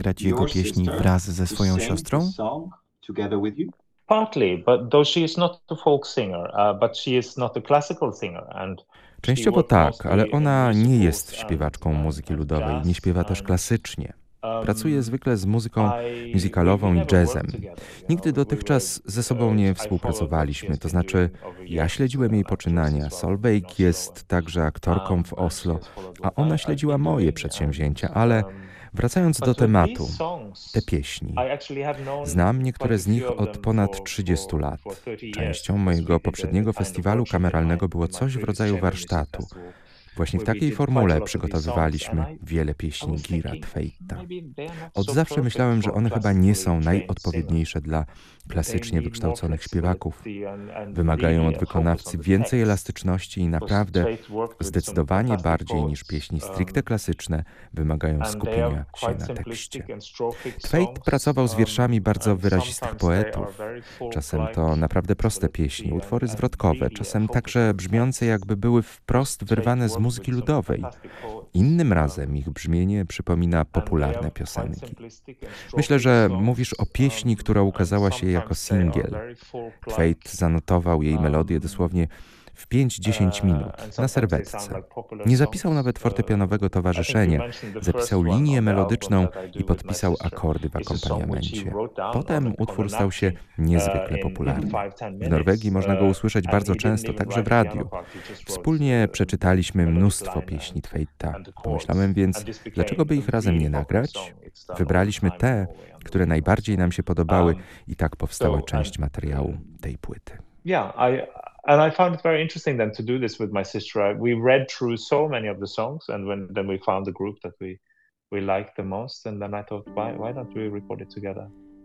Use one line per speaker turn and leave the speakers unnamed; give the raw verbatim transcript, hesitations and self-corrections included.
nagrać jego pieśni wraz ze swoją siostrą?
Partly, but though she is not a folk singer, uh, but she is not a classical singer, and she
Częściowo
worked
tak, ale
mostly in
ona nie jest
musicals and,
śpiewaczką
and,
muzyki
and
ludowej, nie
jazz,
śpiewa też
and
klasycznie. Pracuje
um,
zwykle z muzyką
I, we, we
musicalową i
never
jazzem.
worked together, you
Nigdy
know, we were,
dotychczas ze sobą
uh,
nie
I followed what she
współpracowaliśmy,
has
to
been
znaczy
doing over
ja
years as
śledziłem
an
jej
actress as
poczynania.
well in
Solveig
Oslo,
jest
and,
także aktorką w
um, and she
Oslo,
has followed
a
what
ona
I, I've
śledziła
been
moje
doing,
przedsięwzięcia,
and
ale
um,
wracając do
but with these
tematu, te
songs,
pieśni.
I actually have known
Znam
quite
niektóre
a
z nich
few of
od
them
ponad
for,
trzydziestu
for,
lat.
for thirty years,
Częścią
because we
mojego
did a, a
poprzedniego
kind of
festiwalu
workshop in my,
kameralnego było
in my
coś w
previous
rodzaju
chamber music
warsztatu.
festival,
Właśnie w
where we
takiej
did quite a
formule
lot of these songs, and
przygotowywaliśmy
I,
wiele
I
pieśni
was
Gira
thinking
Tveita.
maybe they are not
Od
so
zawsze
perfect
myślałem, że
for
one chyba nie są
classically trained
najodpowiedniejsze
singers.
dla
They
klasycznie
need more
wykształconych śpiewaków.
flexibility and, and
Wymagają
really
od
a focus on
wykonawcy
the
więcej
text.
elastyczności i
Because
naprawdę
Tveit worked with some
zdecydowanie
fantastic
bardziej niż
poets,
pieśni stricte
um,
klasyczne wymagają
and they are
skupienia się
quite
na
simplistic
tekście.
and strophic
Tveit
songs,
pracował z wierszami
um,
bardzo
and
wyrazistych
sometimes they are
poetów.
very
Czasem
folk-like,
to naprawdę proste pieśni,
absolutely,
utwory
and, and
zwrotkowe,
really a
czasem
focus
także
on the
brzmiące
text.
jakby były
Because
wprost
Tveit
wyrwane z
worked
muzyki
with some
ludowej.
fantastic poets,
Innym
um,
razem ich brzmienie przypomina
and they are
popularne
quite
piosenki.
simplistic and
Myślę,
strophic
że
songs,
mówisz o pieśni, która
um, and
ukazała się jako
sometimes they are
singiel.
very folk-like,
Tveit zanotował jej melodię
um,
dosłownie w pięć do dziesięciu
uh,
minut
and
na
sometimes they sound
serwetce.
like popular
Nie zapisał
songs.
nawet fortepianowego
Uh, I think you
towarzyszenia.
mentioned the first
Zapisał
one
linię
on the album
melodyczną
that I
i
do with my
podpisał
sister.
akordy w
It's a song which he
akompaniamencie.
wrote down on
Potem
a, on
utwór
a
stał się
napkin
niezwykle
uh, in, in
popularny.
five, ten
W Norwegii
minutes,
można go
uh,
usłyszeć
and
bardzo
he didn't
często,
even
także w
write a piano
radiu.
part, he just wrote
Wspólnie
uh,
przeczytaliśmy
melodic
mnóstwo
line
pieśni
and,
Tveita.
and the chords.
Pomyślałem więc,
And this became
dlaczego by ich
a
razem
really
nie
popular
nagrać?
song. It's done all the
Wybraliśmy
time in
te,
Norway and the
które
people
najbardziej
also.
nam się podobały
Um,
i tak powstała
so,
część
and,
materiału tej płyty.
Yeah, I and I found it very interesting then to do this with my sister. I, we read through so many of the songs, and when then we found the group that we we liked the most, and then I thought, why why don't we record it together?